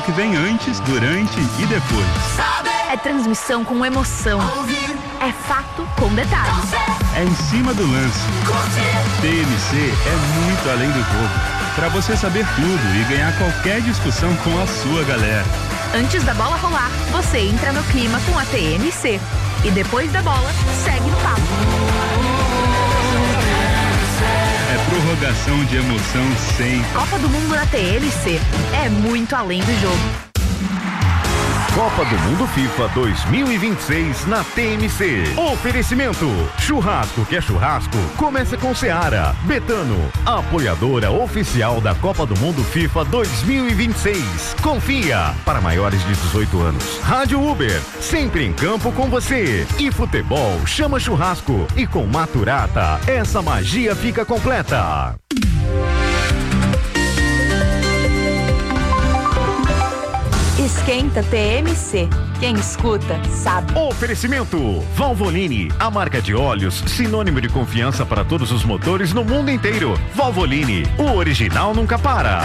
que vem antes, durante e depois. É transmissão com emoção. É fato com detalhes. É em cima do lance. TMC é muito além do jogo. Para você saber tudo e ganhar qualquer discussão com a sua galera. Antes da bola rolar, você entra no clima com a TMC. E depois da bola, segue no papo. É prorrogação de emoção sem. Copa do Mundo na TMC. É muito além do jogo. Copa do Mundo FIFA 2026 na TMC. Oferecimento: churrasco que é churrasco, começa com Seara. Betano, apoiadora oficial da Copa do Mundo FIFA 2026. Confia, para maiores de 18 anos. Rádio Uber, sempre em campo com você. E futebol chama churrasco. E com Maturata, essa magia fica completa. Esquenta TMC. Quem escuta, sabe. Oferecimento: Valvoline, a marca de óleos, sinônimo de confiança para todos os motores no mundo inteiro. Valvoline, o original nunca para.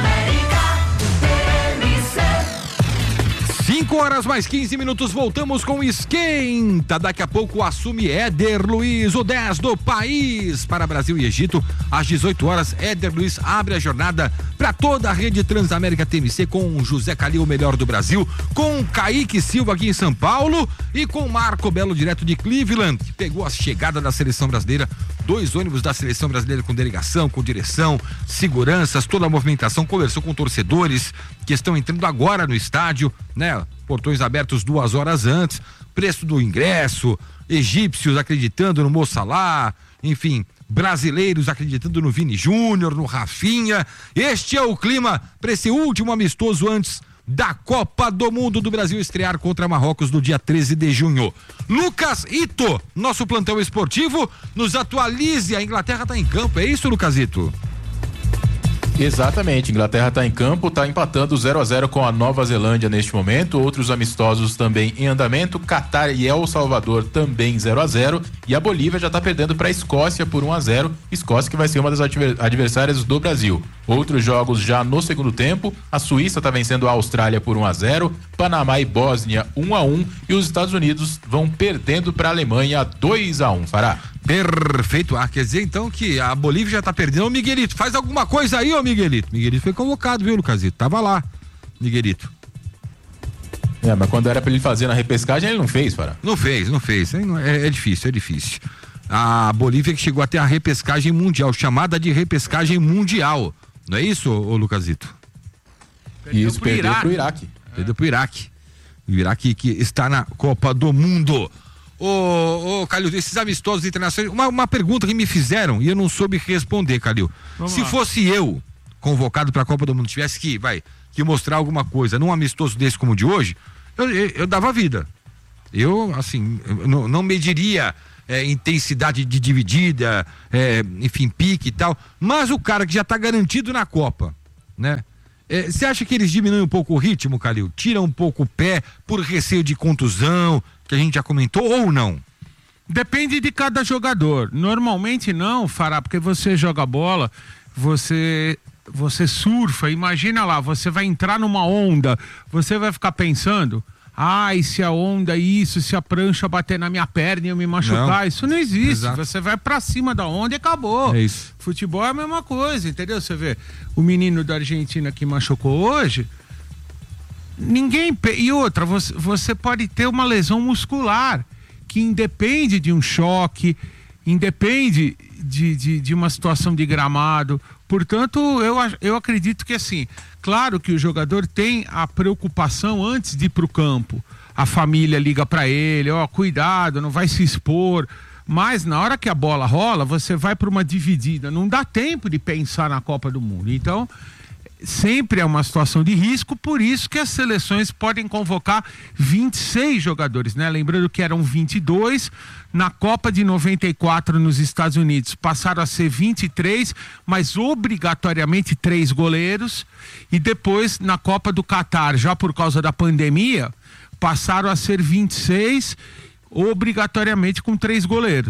5h mais 15, voltamos com Esquenta. Daqui a pouco assume Éder Luiz, o 10 do país. Para Brasil e Egito, às 18h, Éder Luiz abre a jornada para toda a rede Transamérica TMC com José Calil, o melhor do Brasil, com Kaique Silva aqui em São Paulo e com Marco Belo, direto de Cleveland, que pegou a chegada da seleção brasileira. 2 ônibus da seleção brasileira com delegação, com direção, seguranças, toda a movimentação, conversou com torcedores que estão entrando agora no estádio, né? Portões abertos 2 horas antes, preço do ingresso, egípcios acreditando no Mo Salah, enfim, brasileiros acreditando no Vini Júnior, no Rafinha. Este é o clima para esse último amistoso antes da Copa do Mundo do Brasil estrear contra Marrocos no dia 13 de junho. Lucas Ito, nosso plantão esportivo, nos atualize. A Inglaterra está em campo, é isso, Lucas Ito? Exatamente, Inglaterra está em campo, está empatando 0-0 com a Nova Zelândia neste momento, outros amistosos também em andamento, Catar e El Salvador também 0-0, e a Bolívia já está perdendo para a Escócia por 1-0, Escócia que vai ser uma das adversárias do Brasil. Outros jogos já no segundo tempo, a Suíça está vencendo a Austrália por 1-0, Panamá e Bósnia 1-1, e os Estados Unidos vão perdendo para a Alemanha 2-1, Fará. Perfeito. Quer dizer então que a Bolívia já tá perdendo. Ô Miguelito, faz alguma coisa aí, ô Miguelito. Miguelito foi convocado, viu, Lucasito? Tava lá, Miguelito. Mas quando era pra ele fazer na repescagem, ele não fez, Fará. Não fez. É difícil. A Bolívia que chegou até a repescagem mundial, chamada de repescagem mundial. Não é isso, ô Lucasito? Isso, perdeu pro Iraque. Perdeu pro Iraque. O Iraque que está na Copa do Mundo. Ô, Calil, esses amistosos internacionais, uma pergunta que me fizeram e eu não soube responder, Calil. Se fosse eu convocado para a Copa do Mundo, tivesse que mostrar alguma coisa num amistoso desse como o de hoje, eu dava vida. Eu, assim, não mediria intensidade de dividida, enfim, pique e tal, mas o cara que já tá garantido na Copa, né? Você acha que eles diminuem um pouco o ritmo, Calil? Tiram um pouco o pé por receio de contusão, que a gente já comentou, ou não? Depende de cada jogador. Normalmente não, Fará, porque você joga bola, você surfa, imagina lá, você vai entrar numa onda, você vai ficar pensando, e se a onda isso, se a prancha bater na minha perna e eu me machucar, não, isso não existe. Exato. Você vai pra cima da onda e acabou. É isso. Futebol é a mesma coisa, entendeu? Você vê, o menino da Argentina que machucou hoje, e outra, você pode ter uma lesão muscular que independe de um choque, independe de uma situação de gramado. Portanto, eu acredito que assim, claro que o jogador tem a preocupação antes de ir pro campo. A família liga para ele, cuidado, não vai se expor. Mas na hora que a bola rola, você vai para uma dividida. Não dá tempo de pensar na Copa do Mundo. Então, sempre é uma situação de risco, por isso que as seleções podem convocar 26 jogadores, né? Lembrando que eram 22, na Copa de 94 nos Estados Unidos passaram a ser 23, mas obrigatoriamente 3 goleiros, e depois na Copa do Catar, já por causa da pandemia, passaram a ser 26, obrigatoriamente com 3 goleiros.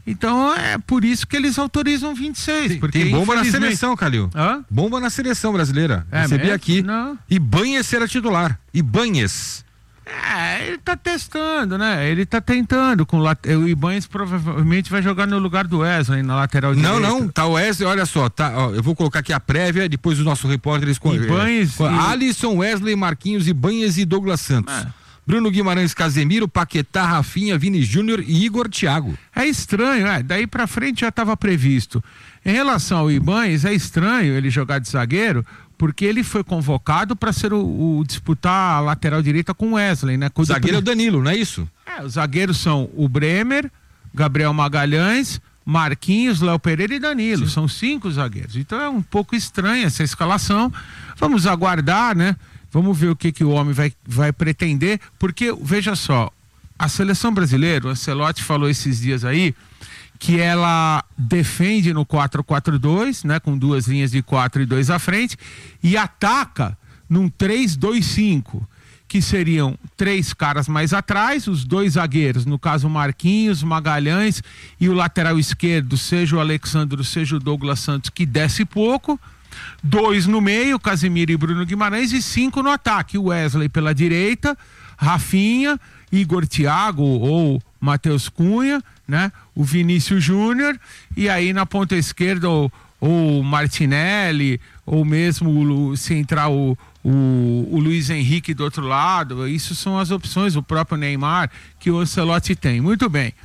Então é por isso que eles autorizam 26. Porque tem bomba na seleção, Calil. Hã? Bomba na seleção brasileira. Recebi mesmo? aqui. Não. Ibanez será titular. Ibanez. Ele tá testando, né? Ele tá tentando. O Ibanez provavelmente vai jogar no lugar do Wesley na lateral direita. Não, tá o Wesley, olha só, tá, ó, eu vou colocar aqui a prévia, depois o nosso repórter escolhe. Ibanez Alisson, Wesley, Marquinhos, Ibanez e Douglas Santos. Bruno Guimarães, Casemiro, Paquetá, Rafinha, Vini Júnior e Igor Thiago. É estranho, daí pra frente já estava previsto. Em relação ao Ibanez, é estranho ele jogar de zagueiro, porque ele foi convocado para ser disputar a lateral direita com o Wesley, né? O zagueiro é o Danilo, não é isso? Os zagueiros são o Bremer, Gabriel Magalhães, Marquinhos, Léo Pereira e Danilo. Sim. São 5 zagueiros. Então é um pouco estranha essa escalação. Vamos aguardar, né? Vamos ver o que o homem vai pretender, porque, veja só, a seleção brasileira, o Ancelotti falou esses dias aí, que ela defende no 4-4-2, né, com 2 linhas de 4 e 2 à frente, e ataca num 3-2-5, que seriam 3 caras mais atrás, os 2 zagueiros, no caso Marquinhos, Magalhães e o lateral esquerdo, seja o Alexandre, seja o Douglas Santos, que desce pouco, 2 no meio, Casemiro e Bruno Guimarães, e 5 no ataque, o Wesley pela direita, Rafinha, Igor Thiago ou Matheus Cunha, né? O Vinícius Júnior, e aí na ponta esquerda o Martinelli, ou mesmo se entrar o Luiz Henrique do outro lado. Isso são as opções, o próprio Neymar que o Ancelotti tem. Muito bem.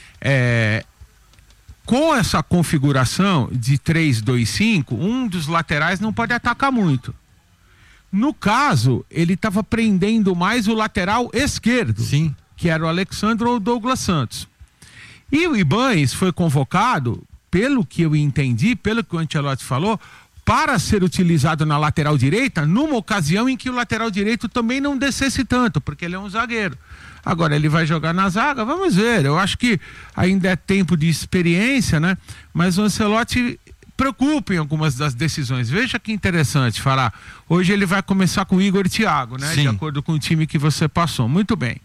Com essa configuração de 3-2-5, um dos laterais não pode atacar muito. No caso, ele estava prendendo mais o lateral esquerdo. Sim. Que era o Alexandre ou o Douglas Santos. E o Ibanez foi convocado, pelo que eu entendi, pelo que o Ancelotti falou, para ser utilizado na lateral direita, numa ocasião em que o lateral direito também não descesse tanto, porque ele é um zagueiro. Agora, ele vai jogar na zaga? Vamos ver. Eu acho que ainda é tempo de experiência, né? Mas o Ancelotti preocupa em algumas das decisões. Veja que interessante falar. Hoje ele vai começar com o Igor Thiago, né? Sim. De acordo com o time que você passou. Muito bem.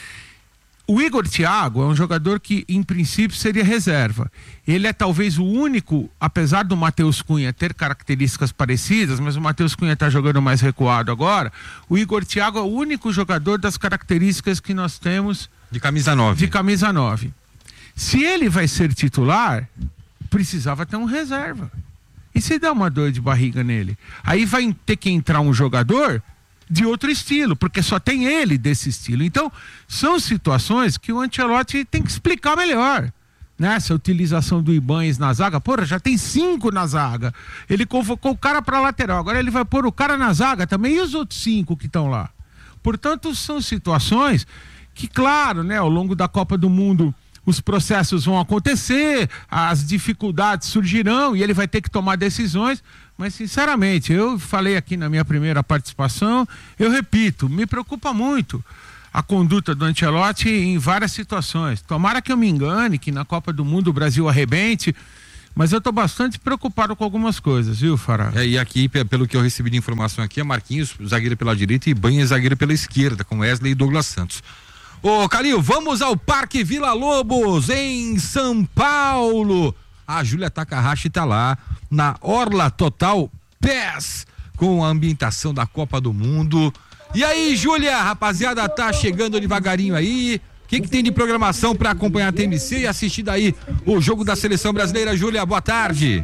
O Igor Thiago é um jogador que, em princípio, seria reserva. Ele é talvez o único, apesar do Matheus Cunha ter características parecidas, mas o Matheus Cunha está jogando mais recuado agora, o Igor Thiago é o único jogador das características que nós temos... De camisa 9. De camisa 9. Se ele vai ser titular, precisava ter um reserva. E se dá uma dor de barriga nele? Aí vai ter que entrar um jogador... de outro estilo, porque só tem ele desse estilo. Então, são situações que o Ancelotti tem que explicar melhor. Nessa utilização do Ibanez na zaga, porra, já tem 5 na zaga. Ele convocou o cara para lateral, agora ele vai pôr o cara na zaga também, e os outros 5 que estão lá. Portanto, são situações que, claro, né, ao longo da Copa do Mundo, os processos vão acontecer, as dificuldades surgirão e ele vai ter que tomar decisões. Mas, sinceramente, eu falei aqui na minha primeira participação, eu repito, me preocupa muito a conduta do Ancelotti em várias situações. Tomara que eu me engane, que na Copa do Mundo o Brasil arrebente, mas eu estou bastante preocupado com algumas coisas, viu, Fará? E aqui, pelo que eu recebi de informação aqui, é Marquinhos, zagueiro pela direita, e Ibanez, zagueiro pela esquerda, com Wesley e Douglas Santos. Ô, Calil, vamos ao Parque Vila Lobos, em São Paulo. A Júlia Takahashi tá lá na Orla Total PES com a ambientação da Copa do Mundo. E aí, Júlia, rapaziada, tá chegando devagarinho aí. O que tem de programação para acompanhar a TMC e assistir daí o jogo da Seleção Brasileira? Júlia, boa tarde.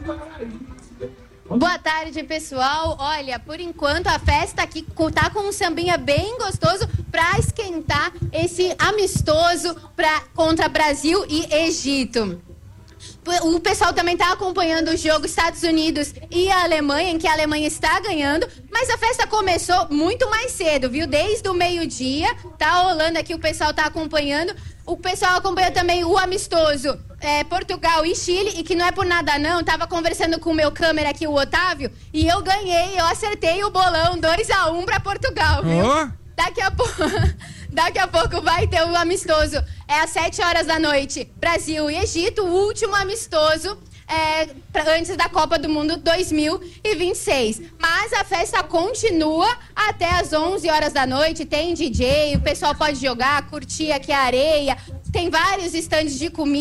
Boa tarde, pessoal. Olha, por enquanto a festa aqui tá com um sambinha bem gostoso para esquentar esse amistoso contra Brasil e Egito. O pessoal também está acompanhando o jogo Estados Unidos e a Alemanha, em que a Alemanha está ganhando, mas a festa começou muito mais cedo, viu? Desde o meio-dia, tá rolando aqui, o pessoal tá acompanhando. O pessoal acompanha também o amistoso Portugal e Chile, e que não é por nada não, tava conversando com o meu câmera aqui, o Otávio, e eu acertei o bolão 2-1 para Portugal, viu? Oh. Daqui a pouco vai ter o amistoso. É às 7 horas da noite. Brasil e Egito, o último amistoso antes da Copa do Mundo 2026. Mas a festa continua até às 11 horas da noite. Tem DJ, o pessoal pode jogar, curtir aqui a areia. Tem vários estandes de comida.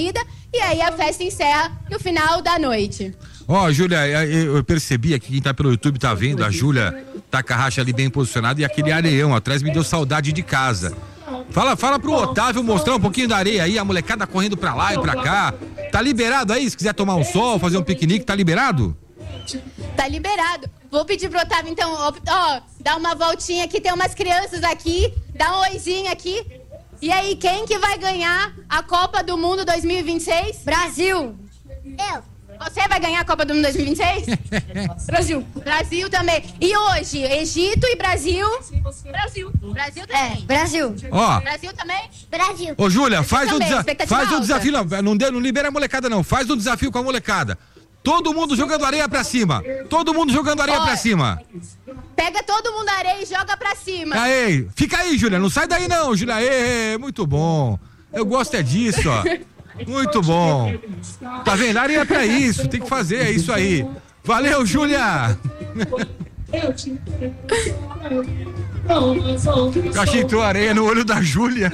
e aí a festa encerra no final da noite. Ó, Júlia, eu percebi aqui, quem tá pelo YouTube tá vendo, a Júlia Takahashi ali bem posicionada e aquele areião atrás me deu saudade de casa. Fala pro Otávio mostrar um pouquinho da areia aí, a molecada correndo pra lá e pra cá. Tá liberado aí? Se quiser tomar um sol, fazer um piquenique, tá liberado? Tá liberado. Vou pedir pro Otávio, então, ó, dar uma voltinha aqui, tem umas crianças aqui, dá um oizinho aqui. E aí, quem que vai ganhar a Copa do Mundo 2026? Brasil. Eu. Você vai ganhar a Copa do Mundo 2026? Brasil. Brasil também. E hoje, Egito e Brasil? Brasil. Brasil também. Brasil. Ó. Brasil também? Brasil. Ô, Júlia, faz também, um desafio, não libera a molecada não, faz um desafio com a molecada. Todo mundo jogando areia pra cima. Todo mundo jogando areia pra cima. Pega todo mundo na areia e joga pra cima. Aí, fica aí, Júlia, não sai daí não, Júlia. Aê, muito bom. Eu gosto é disso, ó. Muito bom. Tá vendo? A areia é pra isso, tem que fazer, é isso aí. Valeu, Júlia. Cachintou areia no olho da Júlia.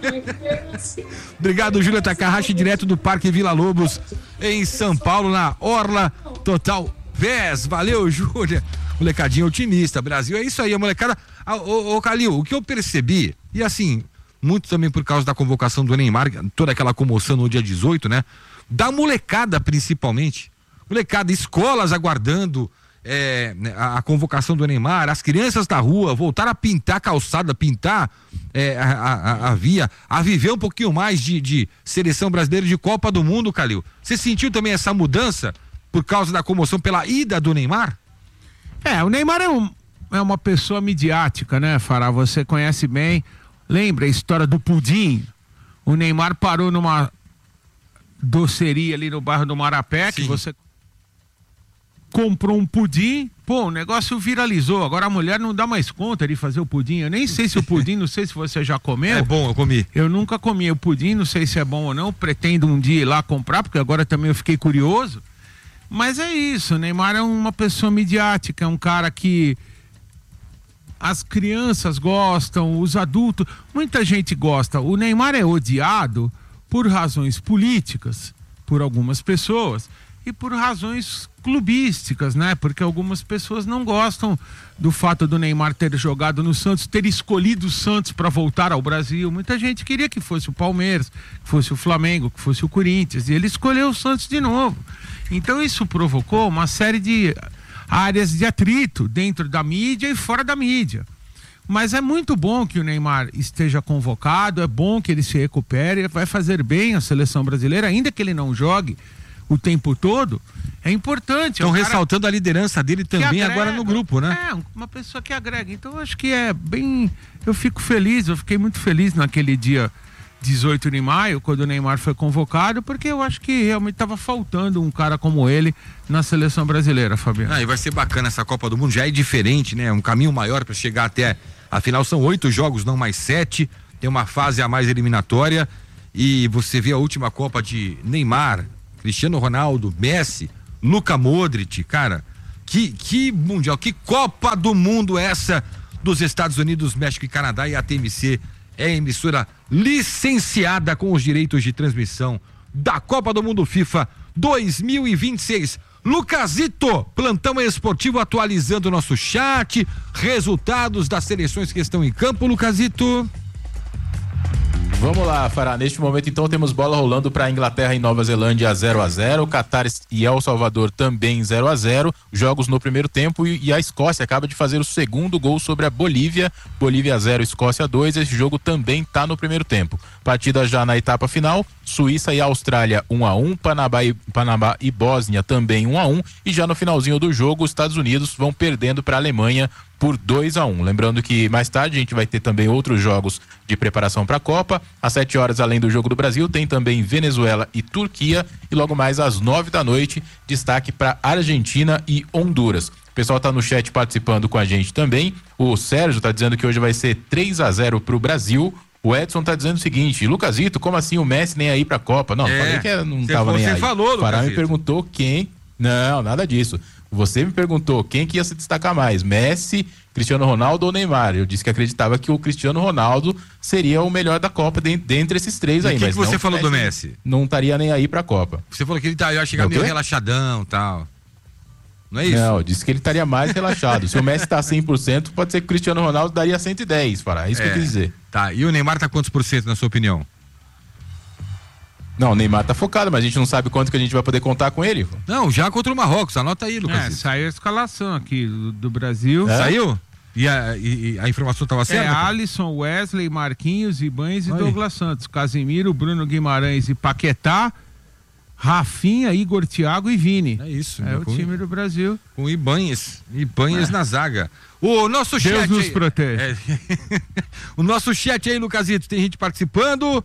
Obrigado, Júlia Takahashi, direto do Parque Vila Lobos, em São Paulo, na Orla Total Vez. Valeu, Júlia. Molecadinha otimista, Brasil. É isso aí, a molecada. Ô, Calil, o que eu percebi, e assim, muito também por causa da convocação do Neymar, toda aquela comoção no dia 18, né? Da molecada, principalmente. Molecada, escolas aguardando a convocação do Neymar, as crianças da rua voltaram a pintar a calçada, pintar a via, a viver um pouquinho mais de seleção brasileira, de Copa do Mundo, Calil. Você sentiu também essa mudança por causa da comoção pela ida do Neymar? O Neymar é uma pessoa midiática, né, Fará? Você conhece bem. Lembra a história do pudim? O Neymar parou numa doceria ali no bairro do Marapé, que você comprou um pudim, o negócio viralizou. Agora a mulher não dá mais conta de fazer o pudim. Eu nem sei se o pudim, não sei se você já comeu. É bom, eu comi. Eu nunca comi o pudim, não sei se é bom ou não. Pretendo um dia ir lá comprar, porque agora também eu fiquei curioso. Mas é isso, o Neymar é uma pessoa midiática, é um cara que as crianças gostam, os adultos, muita gente gosta. O Neymar é odiado por razões políticas, por algumas pessoas, e por razões clubísticas, né? Porque algumas pessoas não gostam do fato do Neymar ter jogado no Santos, ter escolhido o Santos para voltar ao Brasil. Muita gente queria que fosse o Palmeiras, que fosse o Flamengo, que fosse o Corinthians, e ele escolheu o Santos de novo. Então isso provocou uma série de áreas de atrito dentro da mídia e fora da mídia. Mas é muito bom que o Neymar esteja convocado, é bom que ele se recupere, vai fazer bem à seleção brasileira, ainda que ele não jogue o tempo todo, é importante. Estão ressaltando a liderança dele também agrega, agora no grupo, né? Uma pessoa que agrega. Então eu acho que é bem... Eu fiquei muito feliz naquele dia 18 de maio, quando o Neymar foi convocado, porque eu acho que realmente estava faltando um cara como ele na seleção brasileira, Fabiano. E vai ser bacana essa Copa do Mundo, já é diferente, né? Um caminho maior para chegar até, afinal são 8 jogos, não mais 7, tem uma fase a mais eliminatória, e você vê a última Copa de Neymar, Cristiano Ronaldo, Messi, Luka Modric, cara, que mundial, que Copa do Mundo essa dos Estados Unidos, México e Canadá, e a TMC é a emissora licenciada com os direitos de transmissão da Copa do Mundo FIFA 2026. Lucasito, plantão esportivo atualizando o nosso chat, resultados das seleções que estão em campo, Lucasito. Vamos lá, Fará. Neste momento, então, temos bola rolando para Inglaterra e Nova Zelândia 0-0, Catar e El Salvador também 0-0, jogos no primeiro tempo, e a Escócia acaba de fazer o segundo gol sobre a Bolívia 0, Escócia 2, esse jogo também está no primeiro tempo. Partida já na etapa final, Suíça e Austrália 1-1, Panamá e Bósnia também 1-1, e já no finalzinho do jogo, os Estados Unidos vão perdendo para a Alemanha por 2-1. Lembrando que mais tarde a gente vai ter também outros jogos de preparação para a Copa. Às 7 horas, além do jogo do Brasil, tem também Venezuela e Turquia, e logo mais às 9 da noite, destaque para Argentina e Honduras. O pessoal tá no chat participando com a gente também. O Sérgio tá dizendo que hoje vai ser 3-0 pro Brasil. O Edson tá dizendo o seguinte: Lucasito, como assim o Messi nem aí pra Copa? Não, falei que não tava nem aí. Você falou, o Pará me perguntou quem. Não, nada disso. Você me perguntou quem que ia se destacar mais, Messi, Cristiano Ronaldo ou Neymar. Eu disse que acreditava que o Cristiano Ronaldo seria o melhor da Copa dentre esses três aí. O que você falou do Messi? Não estaria nem aí pra Copa. Você falou que ele ia chegar meio relaxadão e tal. Não é isso? Não, eu disse que ele estaria mais relaxado. Se o Messi tá 100%, pode ser que o Cristiano Ronaldo daria 110, Fará. É isso que eu quis dizer. Tá, e o Neymar tá quantos por cento na sua opinião? Não, o Neymar tá focado, mas a gente não sabe quanto que a gente vai poder contar com ele. Não, já contra o Marrocos, anota aí, Lucas. Saiu a escalação aqui do Brasil. Saiu? E a informação estava certa? Alisson, Wesley, Marquinhos, Ibanes e Douglas Santos. Casemiro, Bruno Guimarães e Paquetá. Rafinha, Igor, Thiago e Vini. É isso. É o time do Brasil. Com Ibanes na zaga. O nosso chat Deus nos aí, protege. O nosso chat aí, Lucasito, tem gente participando.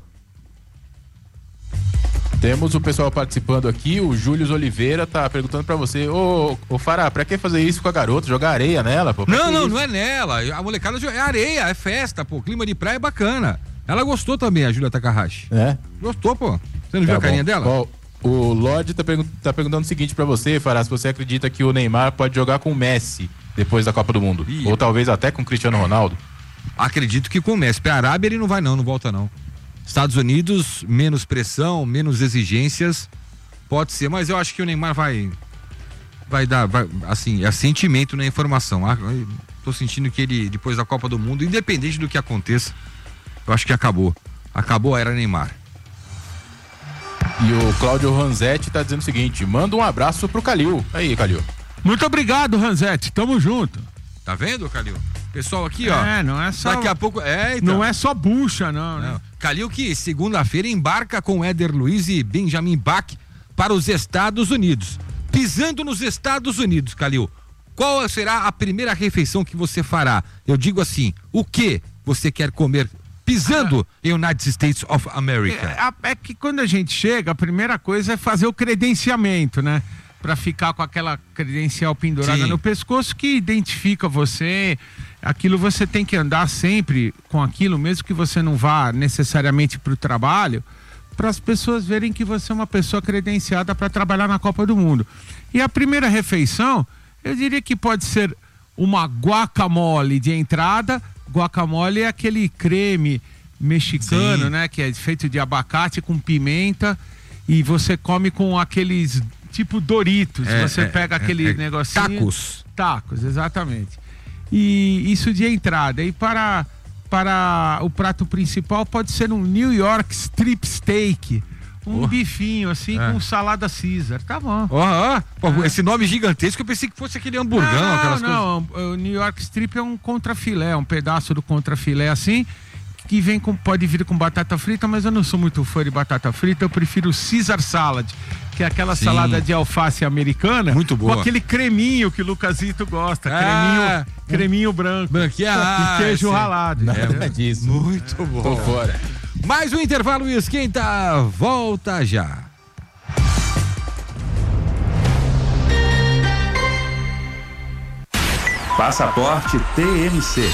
Temos o pessoal participando aqui, o Júlio Oliveira tá perguntando pra você, ô Fará, pra que fazer isso com a garota? Jogar areia nela, pô? Não é nela. A molecada é areia, é festa, pô. Clima de praia é bacana. Ela gostou também, a Júlia Takahashi. É? Gostou, pô. Você não viu a carinha dela? Ó, o Lorde tá perguntando o seguinte pra você, Fará, se você acredita que o Neymar pode jogar com o Messi depois da Copa do Mundo. Ou talvez até com o Cristiano Ronaldo. Acredito que com o Messi. Pra Arábia ele não vai não volta não. Estados Unidos, menos pressão, menos exigências, pode ser, mas eu acho que o Neymar vai dar, assim, é sentimento na informação. Tô sentindo que ele, depois da Copa do Mundo, independente do que aconteça, eu acho que acabou a era Neymar. E o Cláudio Ranzetti tá dizendo o seguinte, manda um abraço pro Calil. Aí, Calil. Muito obrigado, Ranzetti, tamo junto. Tá vendo, Calil? Pessoal aqui, ó. Não é só. Daqui a pouco. Então. Não é só bucha, não. Né? Calil que segunda-feira embarca com Éder Luiz e Benjamin Bach para os Estados Unidos. Pisando nos Estados Unidos, Calil, qual será a primeira refeição que você fará? Eu digo assim, o que você quer comer pisando em United States of America? É que quando a gente chega, a primeira coisa é fazer o credenciamento, né? Pra ficar com aquela credencial pendurada no pescoço que identifica você. Aquilo você tem que andar sempre com aquilo, mesmo que você não vá necessariamente para o trabalho, para as pessoas verem que você é uma pessoa credenciada para trabalhar na Copa do Mundo. E a primeira refeição, eu diria que pode ser uma guacamole de entrada. Guacamole é aquele creme mexicano, né? Que é feito de abacate com pimenta e você come com aqueles tipo Doritos. Você pega aquele negocinho. Tacos, exatamente. E isso de entrada. E para o prato principal pode ser um New York Strip Steak. Bifinho assim com salada Caesar. Tá bom. Esse nome gigantesco, eu pensei que fosse aquele hamburgão, aquelas coisas. Não, o New York Strip é um contrafilé, um pedaço do contrafilé assim, que pode vir com batata frita, mas eu não sou muito fã de batata frita, eu prefiro Caesar Salad, que é aquela salada de alface americana. Muito boa. Com aquele creminho que o Lucasito gosta, creminho branco. E queijo ralado. Nada disso. Muito bom. Tô fora. Mais um intervalo e esquenta, volta já. Passaporte TMC.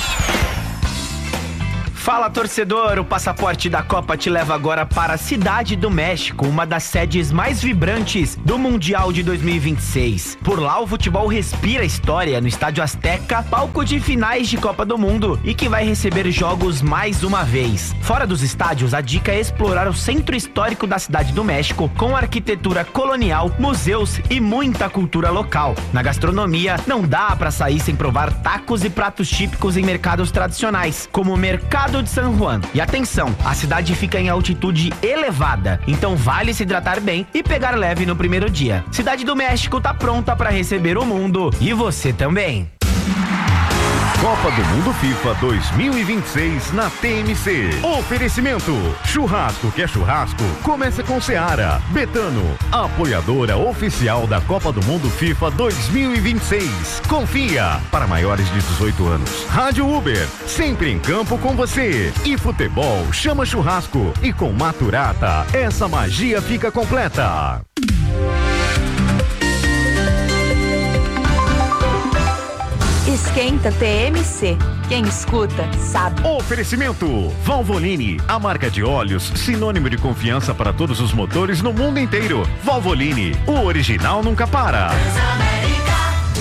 Fala, torcedor! O Passaporte da Copa te leva agora para a Cidade do México, uma das sedes mais vibrantes do Mundial de 2026. Por lá, o futebol respira história no Estádio Azteca, palco de finais de Copa do Mundo e que vai receber jogos mais uma vez. Fora dos estádios, a dica é explorar o centro histórico da Cidade do México, com arquitetura colonial, museus e muita cultura local. Na gastronomia, não dá para sair sem provar tacos e pratos típicos em mercados tradicionais, como o Mercado de San Juan. E atenção, a cidade fica em altitude elevada, então vale se hidratar bem e pegar leve no primeiro dia. Cidade do México tá pronta para receber o mundo e você também. Copa do Mundo FIFA 2026 na TMC. Oferecimento: churrasco que é churrasco, começa com Seara. Betano, apoiadora oficial da Copa do Mundo FIFA 2026. Confia, para maiores de 18 anos. Rádio Uber, sempre em campo com você. E futebol chama churrasco. E com Maturata, essa magia fica completa. Esquenta TMC. Quem escuta, sabe. Oferecimento: Valvoline, a marca de óleos sinônimo de confiança para todos os motores no mundo inteiro. Valvoline, o original nunca para.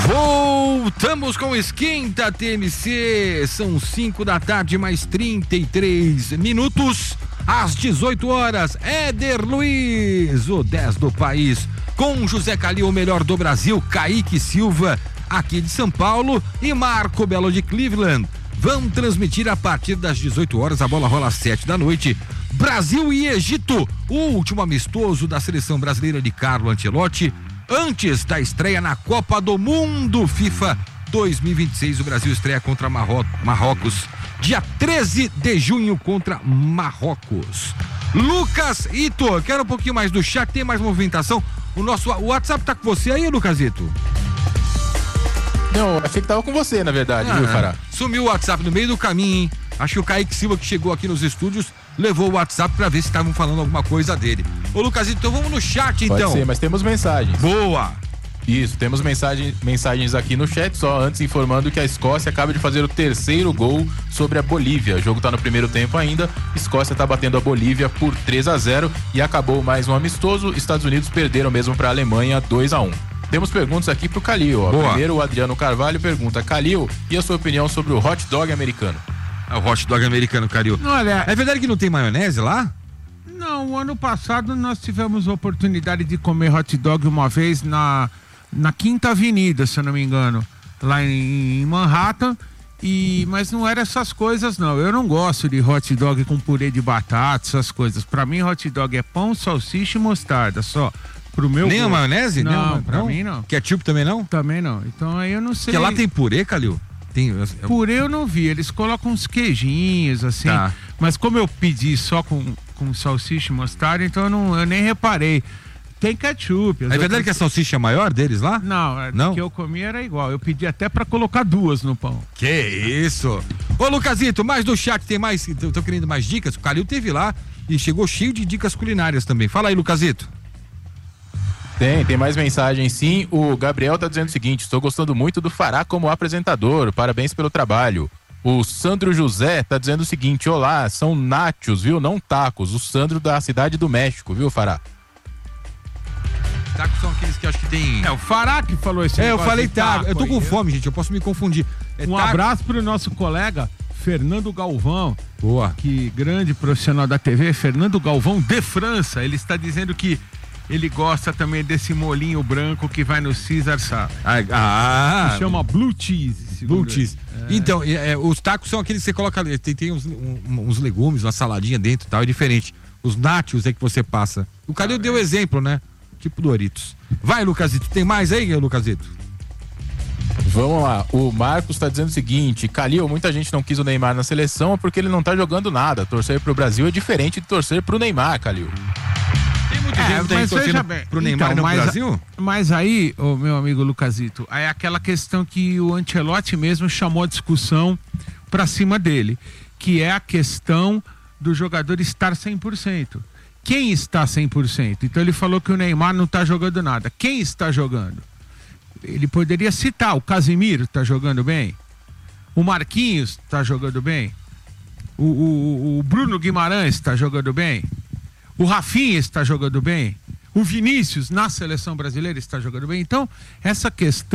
Voltamos com o Esquenta TMC. São 5 da tarde, mais 33 minutos. Às 18 horas, Éder Luiz, o 10 do país. Com José Calil, o melhor do Brasil, Kaique Silva, aqui de São Paulo, e Marco Belo de Cleveland. Vão transmitir a partir das 18 horas, a bola rola às 7 da noite. Brasil e Egito, o último amistoso da seleção brasileira de Carlo Ancelotti. Antes da estreia na Copa do Mundo FIFA 2026, o Brasil estreia contra Marrocos, dia 13 de junho contra Marrocos. Lucas Ito, quero um pouquinho mais do chat, tem mais movimentação. O WhatsApp tá com você aí, Lucas Ito? Não, achei que tava com você, na verdade, viu, Fará? Sumiu o WhatsApp no meio do caminho, hein? Acho que o Kaique Silva, que chegou aqui nos estúdios, levou o WhatsApp pra ver se estavam falando alguma coisa dele. Ô, Lucas, então vamos no chat, então. Pode ser, mas temos mensagens. Boa! Isso, temos mensagens aqui no chat, só antes informando que a Escócia acaba de fazer o terceiro gol sobre a Bolívia. O jogo tá no primeiro tempo ainda, Escócia tá batendo a Bolívia por 3-0 e acabou mais um amistoso. Estados Unidos perderam mesmo pra Alemanha 2-1. Temos perguntas aqui pro Calil, ó. Primeiro o Adriano Carvalho pergunta: Calil, e a sua opinião sobre o hot dog americano? O hot dog americano, Calil. Olha, é verdade que não tem maionese lá? Não, o ano passado nós tivemos a oportunidade de comer hot dog uma vez na Quinta Avenida, se eu não me engano, lá em Manhattan, mas não era essas coisas não. Eu não gosto de hot dog com purê de batata, essas coisas. Pra mim hot dog é pão, salsicha e mostarda, só. Pro meu nem gosto. A maionese? Não, pra mim não. Ketchup também não? Também não. Então aí eu não sei. Porque lá tem purê, Calil? Purê eu não vi, eles colocam uns queijinhos assim, tá. Mas como eu pedi só com salsicha e mostarda, então eu nem reparei. Tem ketchup. É verdade que a salsicha é maior deles lá? Não, o que eu comi era igual. Eu pedi até pra colocar 2 no pão. Que isso! Ô, Lucasito, mais do chat, tem mais? Tô querendo mais dicas? O Calil teve lá e chegou cheio de dicas culinárias também. Fala aí, Lucasito. Tem mais mensagem sim. O Gabriel tá dizendo o seguinte: estou gostando muito do Fará como apresentador, parabéns pelo trabalho. O Sandro José tá dizendo o seguinte: olá, são nachos, viu? Não tacos. O Sandro da Cidade do México, viu, Fará? Tacos são aqueles que acho que tem... É o Fará que falou esse eu falei taco. Eu tô com fome, gente, eu posso me confundir. Abraço pro nosso colega Fernando Galvão. Boa. Que grande profissional da TV, Fernando Galvão de França. Ele está dizendo que ele gosta também desse molinho branco que vai no Caesar salad. Se chama Blue Cheese. Blue Cheese. Então, os tacos são aqueles que você coloca, tem uns legumes, uma saladinha dentro e tal, é diferente. Os nachos é que você passa. O Calil deu exemplo, né? Tipo Doritos. Vai, Lucasito, tem mais aí, Lucasito? Vamos lá, o Marcos tá dizendo o seguinte: Calil, muita gente não quis o Neymar na seleção porque ele não tá jogando nada. Torcer pro Brasil é diferente de torcer pro Neymar, Calil. Tem muita gente torcendo pro Neymar no Brasil? Mas aí, meu amigo Lucasito, é aquela questão que o Ancelotti mesmo chamou a discussão pra cima dele, que é a questão do jogador estar 100%. Quem está 100%? Então ele falou que o Neymar não está jogando nada. Quem está jogando? Ele poderia citar: o Casemiro está jogando bem, o Marquinhos está jogando bem, o Bruno Guimarães está jogando bem, o Rafinha está jogando bem, o Vinícius na seleção brasileira está jogando bem. Então essa questão